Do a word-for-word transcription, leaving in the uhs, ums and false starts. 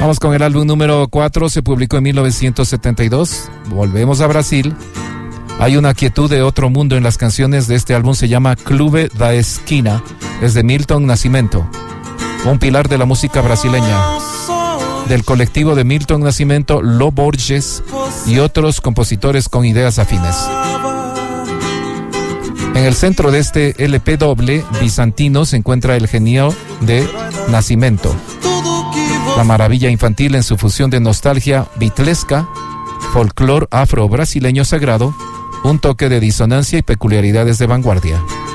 Vamos con el álbum número cuatro, se publicó en mil novecientos setenta y dos. Volvemos a Brasil. Hay una quietud de otro mundo en las canciones de este álbum, se llama Clube da Esquina, es de Milton Nascimento, un pilar de la música brasileña, del colectivo de Milton Nascimento, Lo Borges y otros compositores con ideas afines. En el centro de este L P doble bizantino se encuentra el genio de Nascimento, la maravilla infantil en su fusión de nostalgia beatlesca, folclor afro-brasileño sagrado, un toque de disonancia y peculiaridades de vanguardia.